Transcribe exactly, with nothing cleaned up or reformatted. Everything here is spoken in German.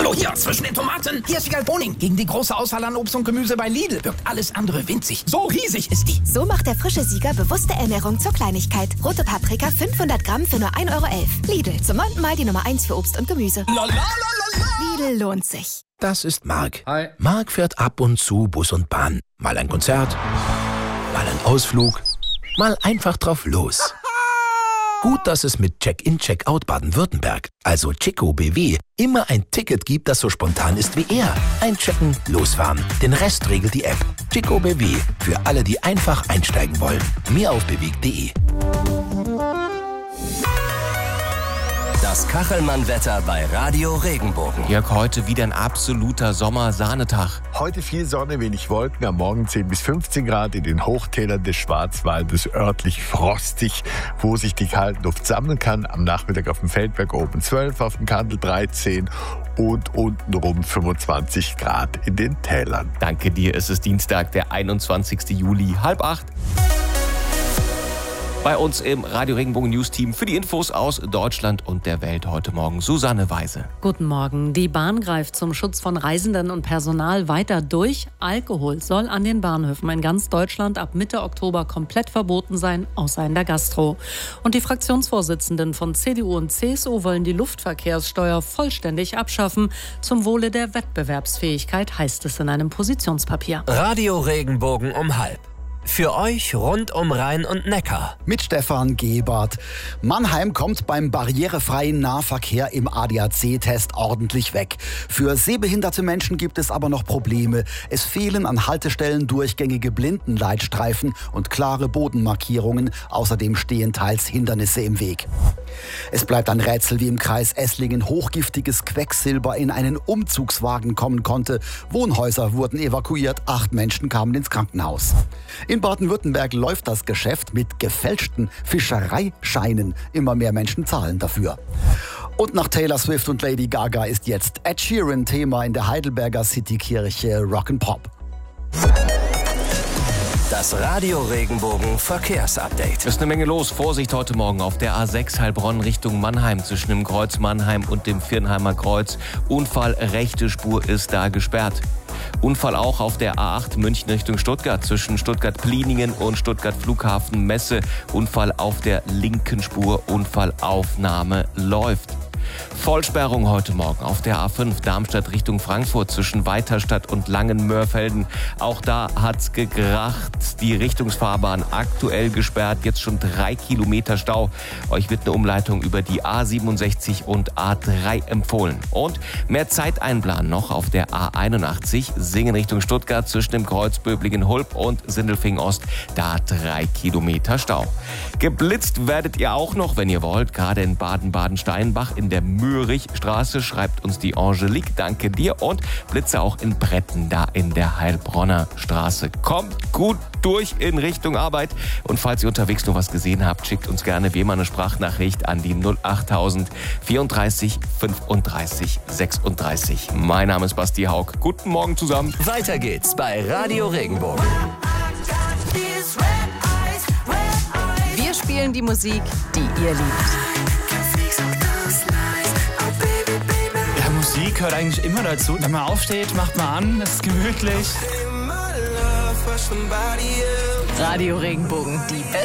Hallo, hier zwischen den Tomaten. Hier ist Wiegald Boning. Gegen die große Auswahl an Obst und Gemüse bei Lidl wirkt alles andere winzig. So riesig ist die. So macht der frische Sieger bewusste Ernährung zur Kleinigkeit. Rote Paprika fünfhundert Gramm für nur ein Euro elf. Lidl, zum neunten Mal die Nummer eins für Obst und Gemüse. La, la, la, la, la. Lidl lohnt sich. Das ist Marc. Hi. Marc fährt ab und zu Bus und Bahn. Mal ein Konzert, mal ein Ausflug, mal einfach drauf los. Gut, dass es mit Check-in, Check-out Baden-Württemberg, also Chico B W, immer ein Ticket gibt, das so spontan ist wie er. Einchecken, losfahren. Den Rest regelt die App. Chico B W, für alle, die einfach einsteigen wollen. Mehr auf bewegt punkt de. Das Kachelmann-Wetter bei Radio Regenbogen. Jörg, heute wieder ein absoluter Sommersahnetag. Heute viel Sonne, wenig Wolken, am Morgen zehn bis fünfzehn Grad, in den Hochtälern des Schwarzwaldes örtlich frostig, wo sich die kalte Luft sammeln kann. Am Nachmittag auf dem Feldberg oben zwölf, auf dem Kandel dreizehn und untenrum fünfundzwanzig Grad in den Tälern. Danke dir, es ist Dienstag, der einundzwanzigsten Juli, halb acht. Bei uns im Radio Regenbogen News Team für die Infos aus Deutschland und der Welt heute Morgen Susanne Weise. Guten Morgen. Die Bahn greift zum Schutz von Reisenden und Personal weiter durch. Alkohol soll an den Bahnhöfen in ganz Deutschland ab Mitte Oktober komplett verboten sein, außer in der Gastro. Und die Fraktionsvorsitzenden von C D U und C S U wollen die Luftverkehrssteuer vollständig abschaffen. Zum Wohle der Wettbewerbsfähigkeit, heißt es in einem Positionspapier. Radio Regenbogen um halb. Für euch rund um Rhein und Neckar. Mit Stefan Gebert. Mannheim kommt beim barrierefreien Nahverkehr im A D A C-Test ordentlich weg. Für sehbehinderte Menschen gibt es aber noch Probleme. Es fehlen an Haltestellen durchgängige Blindenleitstreifen und klare Bodenmarkierungen. Außerdem stehen teils Hindernisse im Weg. Es bleibt ein Rätsel, wie im Kreis Esslingen hochgiftiges Quecksilber in einen Umzugswagen kommen konnte. Wohnhäuser wurden evakuiert, acht Menschen kamen ins Krankenhaus. In Baden-Württemberg läuft das Geschäft mit gefälschten Fischereischeinen. Immer mehr Menschen zahlen dafür. Und nach Taylor Swift und Lady Gaga ist jetzt Ed Sheeran Thema in der Heidelberger Citykirche Rock'n'Pop. Das Radio Regenbogen Verkehrsupdate. Es ist eine Menge los. Vorsicht heute Morgen auf der A sechs Heilbronn Richtung Mannheim zwischen dem Kreuz Mannheim und dem Viernheimer Kreuz. Unfall, rechte Spur ist da gesperrt. Unfall auch auf der A acht München Richtung Stuttgart zwischen Stuttgart-Pliningen und Stuttgart-Flughafen-Messe. Unfall auf der linken Spur, Unfallaufnahme läuft. Vollsperrung heute Morgen auf der A fünf Darmstadt Richtung Frankfurt zwischen Weiterstadt und Langenmörfelden. Auch da hat's gekracht. Die Richtungsfahrbahn aktuell gesperrt. Jetzt schon drei Kilometer Stau. Euch wird eine Umleitung über die A siebenundsechzig und A drei empfohlen. Und mehr Zeit einplanen noch auf der A einundachtzig Singen Richtung Stuttgart zwischen dem Kreuz Böblingen-Hulb und Sindelfingen-Ost. Da drei Kilometer Stau. Geblitzt werdet ihr auch noch, wenn ihr wollt. Gerade in Baden-Baden-Steinbach in der Möhrichstraße, schreibt uns die Angelique, danke dir. Und Blitze auch in Bretten, da in der Heilbronner Straße. Kommt gut durch in Richtung Arbeit. Und falls ihr unterwegs noch was gesehen habt, schickt uns gerne wie immer eine Sprachnachricht an die null achttausend vierunddreißig fünfunddreißig sechsunddreißig. Mein Name ist Basti Haug. Guten Morgen zusammen. Weiter geht's bei Radio Regenbogen. Wir spielen die Musik, die ihr liebt. Musik gehört eigentlich immer dazu. Wenn man aufsteht, macht man an, es ist gemütlich. Radio Regenbogen, die